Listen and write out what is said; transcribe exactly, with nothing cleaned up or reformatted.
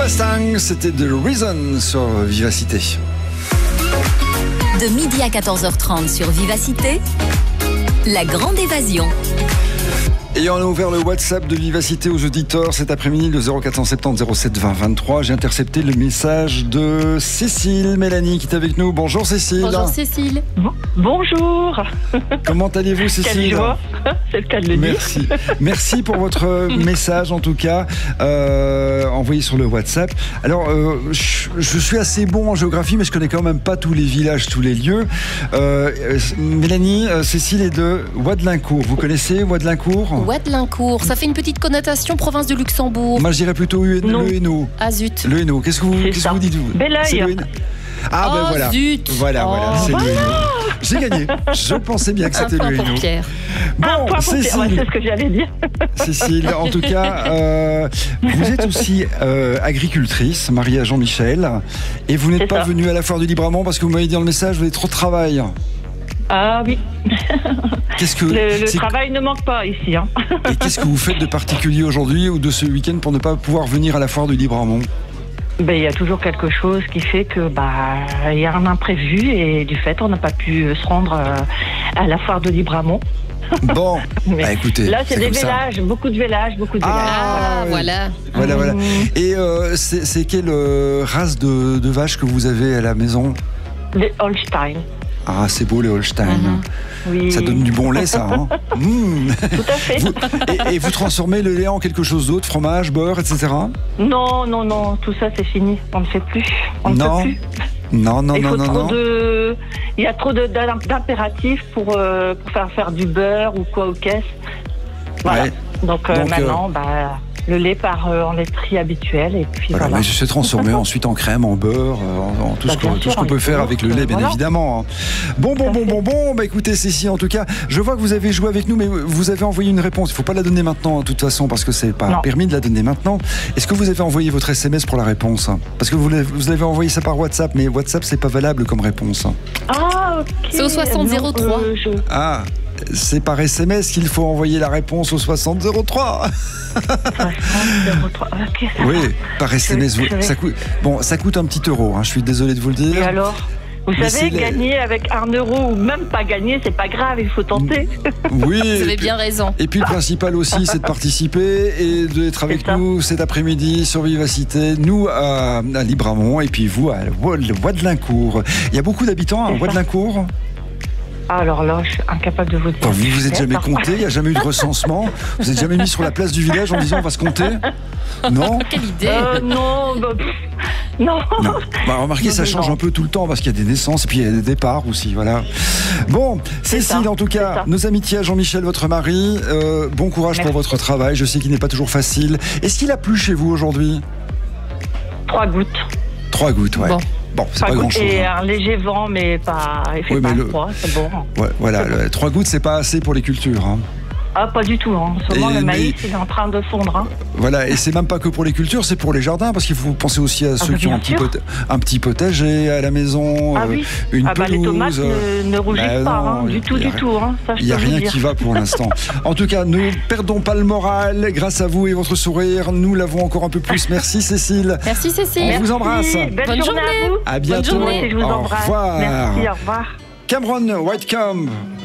Mustang, c'était The Reason sur Vivacité. De midi à quatorze heures trente sur Vivacité, la grande évasion. Et on a ouvert le WhatsApp de Vivacité aux auditeurs cet après-midi, le zéro quatre cent soixante-dix zéro sept vingt vingt-trois. J'ai intercepté le message de Cécile Mélanie qui est avec nous. Bonjour Cécile. Bonjour Cécile. Bon, bonjour. Comment allez-vous Cécile? Quelle joie. C'est le cas de le dire. Merci. Merci pour votre message en tout cas, euh, envoyé sur le WhatsApp. Alors, euh, je, je suis assez bon en géographie, mais je connais quand même pas tous les villages, tous les lieux. Euh, Mélanie, euh, Cécile est de Ouadlincourt. Vous connaissez Ouadlincourt? Ouadlincourt, ça fait une petite connotation province de Luxembourg. Moi, je dirais plutôt le Hainaut. Ah zut. Le Hainaut. Qu'est-ce que vous, qu'est-ce que vous dites vous? Belleuil. Ah oh, ben voilà. Zut. Voilà, oh, voilà, c'est voilà. le Hainaut. J'ai gagné. Je pensais bien que c'était le Hainaut. Bon, un point pour Cécile, Pierre, c'est ce que j'allais dire. Cécile, en tout cas, euh, vous êtes aussi euh, agricultrice, mariée à Jean-Michel, et vous n'êtes C'est pas ça. venue à la foire du Librement parce que vous m'avez dit dans le message, vous avez trop de travail. Ah oui. Qu'est-ce que Le, le c'est- travail ne manque pas ici. Hein. Et qu'est-ce que vous faites de particulier aujourd'hui ou de ce week-end pour ne pas pouvoir venir à la foire du Librement? Ben, il y a toujours quelque chose qui fait que bah il y a un imprévu et du fait on n'a pas pu se rendre euh, à la foire de Libramont. Bon, Mais bah, écoutez, là c'est des comme ça. vélages, beaucoup de vélages, beaucoup de vélages. Ah, oui. voilà. Voilà, voilà. Mmh. Et euh, c'est, c'est quelle euh, race de, de vache que vous avez à la maison? Les Holstein. Ah, c'est beau les Holstein. Mhm. Oui. Ça donne du bon lait, ça. Hein. Mmh. Tout à fait. Vous- et, et vous transformez le lait en quelque chose d'autre, fromage, beurre, et cetera. Non, non, non, tout ça c'est fini. On ne fait plus. On Non. ne peut plus. Non, non, Il non, faut non, trop non. de, il y a trop de, d'im- d'impératifs pour, euh, pour faire faire du beurre ou quoi aux caisses. Voilà. Ouais. Donc, euh, Donc, maintenant, bah, le lait part euh, en laiterie habituelle et puis Voilà, voilà. mais je sais transformer ensuite en crème, en beurre, euh, en, en tout, Bah, ce qu'on, bien tout sûr, ce qu'on en peut faire beurre, avec le lait, euh, bien voilà. évidemment. Bon, bon, Tout à bon, fait. bon, bon. Bah écoutez, Cécile, en tout cas, je vois que vous avez joué avec nous, mais vous avez envoyé une réponse. Il ne faut pas la donner maintenant, de toute façon, parce que c'est pas Non. permis de la donner maintenant. Est-ce que vous avez envoyé votre S M S pour la réponse? Parce que vous l'avez, vous avez envoyé ça par WhatsApp, mais WhatsApp, c'est pas valable comme réponse. Ah, ok. C'est au soixante zéro trois. Non, euh, je- Ah, c'est par S M S qu'il faut envoyer la réponse au soixante zéro trois. soixante zéro trois. Ok, ça Oui, va. par S M S. Je vais- vous- je vais- ça coûte, bon, ça coûte un petit euro, hein, je suis désolé de vous le dire. Et alors vous Mais savez, c'est les- gagner avec un euro ou même pas gagner, c'est pas grave, il faut tenter. Oui. Vous et avez puis- bien raison. Et puis le principal aussi, c'est de participer et d'être avec ça. nous cet après-midi sur Vivacité, nous à, à Libramont et puis vous à Wad- Ouadlincourt. Il y a beaucoup d'habitants à C'est ça. Ouadlincourt. Ah, alors là, je suis incapable de vous dire. Enfin, vous vous êtes jamais Par- compté, il n'y a jamais eu de recensement. Vous n'êtes jamais mis sur la place du village en disant on va se compter. Non. Quelle idée. Euh, non, bah, pff, non. Non. Bah, remarquez, Non, ça non, change non. un peu tout le temps parce qu'il y a des naissances et puis il y a des départs aussi. Voilà. Bon, C'est Cécile, ça, en tout c'est cas, ça. nos amitiés à Jean-Michel, votre mari. Euh, bon courage Merci. pour votre travail. Je sais qu'il n'est pas toujours facile. Est-ce qu'il a plu chez vous aujourd'hui? Trois gouttes. Trois gouttes, ouais. Bon. Bon, c'est Trois pas gouttes grand-chose. et hein. un léger vent, mais pas. Il fait Oui, pas mais le- froid, c'est bon. Ouais, voilà, le- trois gouttes, c'est pas assez pour les cultures. Hein. Ah, pas du tout. Hein. En ce moment, Et le mais- maïs, il est en train de fondre. Hein. Voilà, et c'est même pas que pour les cultures, c'est pour les jardins, parce qu'il faut penser aussi à ceux bah, qui ont bien un petit, sûr. pot- un petit potager à la maison, Ah euh, oui. une Ah bah, pelouse. les tomates euh, ne, ne rougissent bah pas, non, hein, il y du a tout, du rien- tout. Hein. Ça, je Il n'y a peux vous rien dire. qui va pour l'instant. En tout cas, ne perdons pas le moral. Grâce à vous et votre sourire, nous l'avons encore un peu plus. Merci Cécile. Merci Cécile. On vous embrasse. Belle Bonne journée, journée. à vous. À bientôt. journée. Et je vous Au embrasse. revoir. Merci, au revoir. Cameron Whitecomb.